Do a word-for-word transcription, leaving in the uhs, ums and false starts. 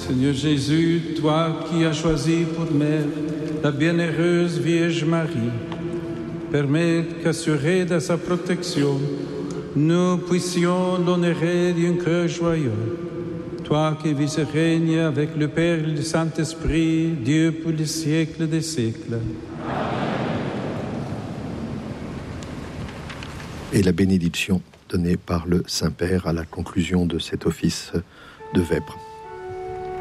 Seigneur Jésus, toi qui as choisi pour mère la bienheureuse Vierge Marie, permets qu'assurés de sa protection, nous puissions l'honorer d'un cœur joyeux. Toi qui vis et règnes avec le Père et le Saint-Esprit, Dieu pour les siècles des siècles. Et la bénédiction donnée par le Saint-Père à la conclusion de cet office de vêpres.